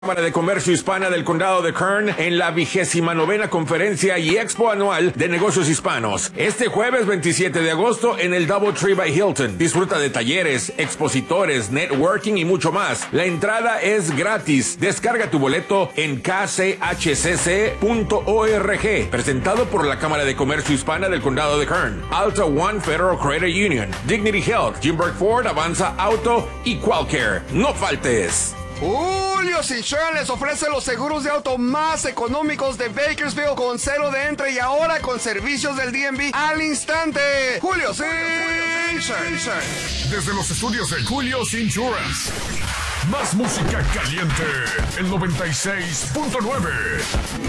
Cámara de Comercio Hispana del Condado de Kern en la 29ª Conferencia y Expo Anual de Negocios Hispanos. Este jueves 27 de agosto en el DoubleTree by Hilton. Disfruta de talleres, expositores, networking y mucho más. La entrada es gratis. Descarga tu boleto en kchcc.org. Presentado por la Cámara de Comercio Hispana del Condado de Kern, Alta One Federal Credit Union, Dignity Health, Jimberg Ford, Avanza Auto y Qualcare. ¡No faltes! Julio's Insurance les ofrece los seguros de auto más económicos de Bakersfield con cero de entre y ahora con servicios del DMV al instante. Julio's Insurance. Desde los estudios de Julio's Insurance. Más música caliente. El 96.9.